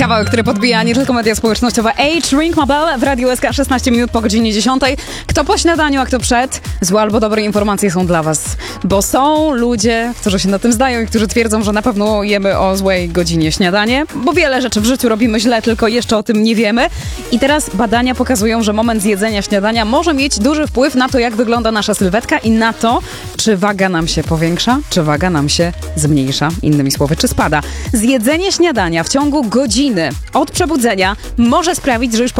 Kawałek, który podbija nie tylko media społecznościowe. Ring My Bell w Radiu SK 16 minut po godzinie 10. Kto po śniadaniu, a kto przed? Złe albo dobre informacje są dla was. Bo są ludzie, którzy się na tym zdają i którzy twierdzą, że na pewno jemy o złej godzinie śniadanie. Bo wiele rzeczy w życiu robimy źle, tylko jeszcze o tym nie wiemy. I teraz badania pokazują, że moment zjedzenia śniadania może mieć duży wpływ na to, jak wygląda nasza sylwetka i na to, czy waga nam się powiększa, czy waga nam się zmniejsza. Innymi słowy, czy spada. Zjedzenie śniadania w ciągu godziny od przebudzenia może sprawić, że już